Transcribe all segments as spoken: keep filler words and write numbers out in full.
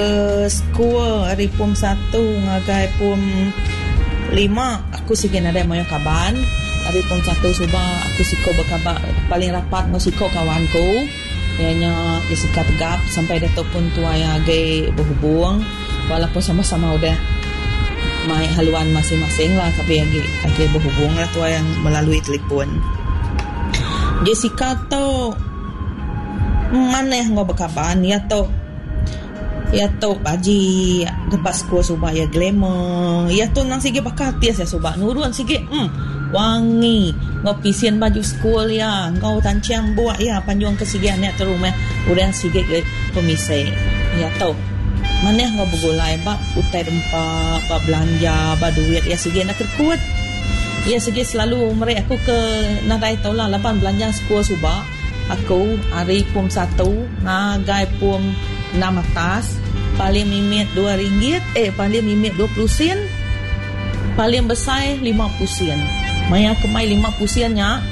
Skul hari pum satu ngagai pum lima aku sige ada moyo kaban hari pum satu subah aku siko berkabar paling rapat no siko kawanku ianya Jessica Tegap sampai datuk pun tua yang agak berhubung walaupun sama-sama udah mai haluan masing-masing lah tapi agak agak berhubung lah tua yang melalui telefon. Jessica tu mana yang ngau berkabar ya tu ya tu baji lepas kuah subah ya glamour ya tu nang sige bakatis ya subah nurun sige hmm wangi ngau pisian baju school ya ngau tancang buat ya panjang ke sige anak tu rumah udah sige ke pemisai ya tu mana ngau bergulai ba utai rempa ba belanja ba duit ya sige nak kuat ya sige selalu mereka aku ke nadai tau lah lapan belanja school subah aku hari pum satu ngagai pum enam atas paling mimit dua ringgit eh paling mimit dua puluh sen paling besar lima puluh sen maya kemai lima puluh sennya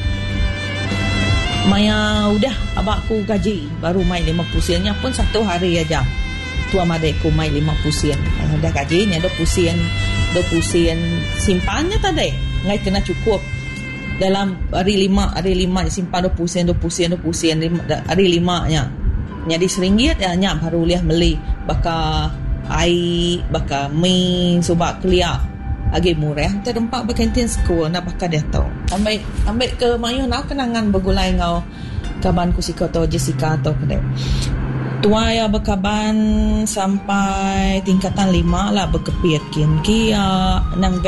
maya udah abakku gaji baru mai lima puluh sennya pun satu hari aja tua madeku mai lima puluh sen dah gajinya dua puluh sen dua puluh sen simpannya tadi ngai kena cukup dalam hari lima hari lima simpan dua puluh sen dua puluh sen dua puluh sen hari lima nya jadi seringgit ya nyak baru liah beli baka air baka mie subak kelia agak murah terempak berkantin sekolah nak bakal dia tahu ambil ambil ke mayu nak kenangan bergulai ngau kaban ku siko atau Jessica atau kedai tua ya berkaban sampai tingkatan lima lah berkepiat kin kia nang